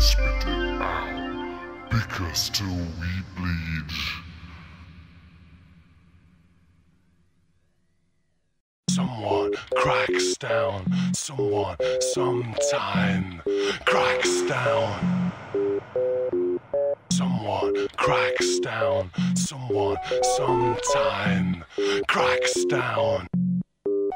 spit it out, because till we bleed. Someone cracks down, someone sometime cracks down. Someone cracks down, someone sometime cracks down.